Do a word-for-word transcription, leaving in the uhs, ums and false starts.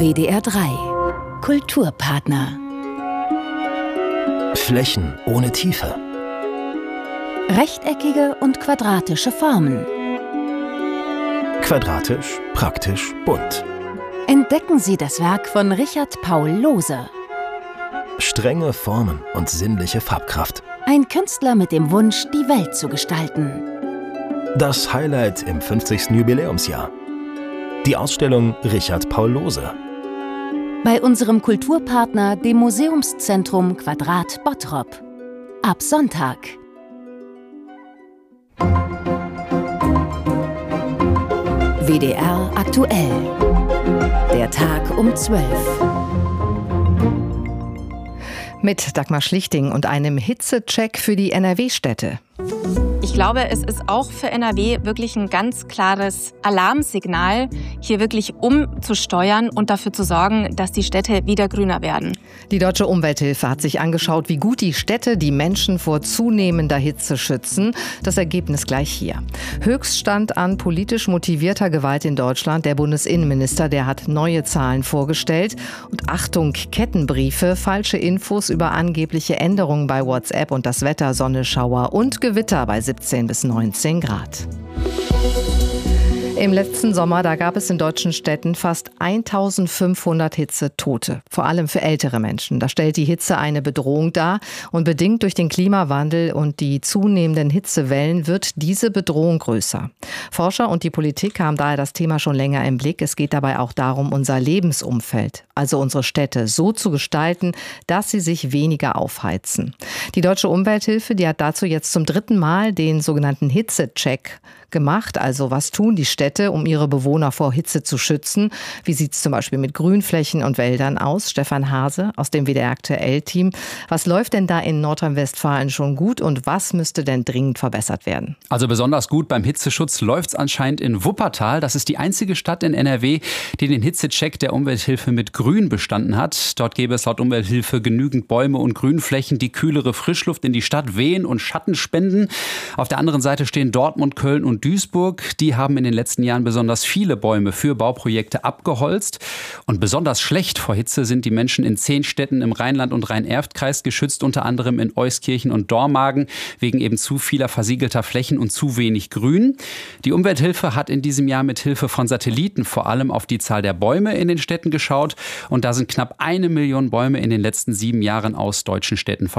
W D R drei Kulturpartner. Flächen ohne Tiefe. Rechteckige und quadratische Formen. Quadratisch, praktisch, bunt. Entdecken Sie das Werk von Richard Paul Lohse. Strenge Formen und sinnliche Farbkraft. Ein Künstler mit dem Wunsch, die Welt zu gestalten. Das Highlight im fünfzigsten Jubiläumsjahr. Die Ausstellung Richard Paul Lohse. Bei unserem Kulturpartner, dem Museumszentrum Quadrat Bottrop. Ab Sonntag. W D R aktuell. Der Tag um zwölf. Mit Dagmar Schlichting und einem Hitzecheck für die N R W-Städte. Ich glaube, es ist auch für N R W wirklich ein ganz klares Alarmsignal, hier wirklich umzusteuern und dafür zu sorgen, dass die Städte wieder grüner werden. Die Deutsche Umwelthilfe hat sich angeschaut, wie gut die Städte die Menschen vor zunehmender Hitze schützen. Das Ergebnis gleich hier. Höchststand an politisch motivierter Gewalt in Deutschland. Der Bundesinnenminister, der hat neue Zahlen vorgestellt. Und Achtung, Kettenbriefe, falsche Infos über angebliche Änderungen bei WhatsApp und das Wetter, Sonne, Schauer und Gewitter bei siebzehn bis neunzehn Grad. Im letzten Sommer, da gab es in deutschen Städten fast eintausendfünfhundert Hitzetote, vor allem für ältere Menschen. Da stellt die Hitze eine Bedrohung dar und bedingt durch den Klimawandel und die zunehmenden Hitzewellen wird diese Bedrohung größer. Forscher und die Politik haben daher das Thema schon länger im Blick. Es geht dabei auch darum, unser Lebensumfeld, also unsere Städte, so zu gestalten, dass sie sich weniger aufheizen. Die Deutsche Umwelthilfe, die hat dazu jetzt zum dritten Mal den sogenannten Hitzecheck gemacht. Also was tun die Städte, um ihre Bewohner vor Hitze zu schützen? Wie sieht es zum Beispiel mit Grünflächen und Wäldern aus? Stefan Hase aus dem W D R Aktuell-Team. Was läuft denn da in Nordrhein-Westfalen schon gut und was müsste denn dringend verbessert werden? Also besonders gut beim Hitzeschutz läuft es anscheinend in Wuppertal. Das ist die einzige Stadt in N R W, die den Hitzecheck der Umwelthilfe mit Grün bestanden hat. Dort gäbe es laut Umwelthilfe genügend Bäume und Grünflächen, die kühlere Frischluft in die Stadt wehen und Schatten spenden. Auf der anderen Seite stehen Dortmund, Köln und Duisburg. Die haben in den letzten Jahren besonders viele Bäume für Bauprojekte abgeholzt. Und besonders schlecht vor Hitze sind die Menschen in zehn Städten im Rheinland- und Rhein-Erft-Kreis geschützt, unter anderem in Euskirchen und Dormagen, wegen eben zu vieler versiegelter Flächen und zu wenig Grün. Die Umwelthilfe hat in diesem Jahr mit Hilfe von Satelliten vor allem auf die Zahl der Bäume in den Städten geschaut. Und da sind knapp eine Million Bäume in den letzten sieben Jahren aus deutschen Städten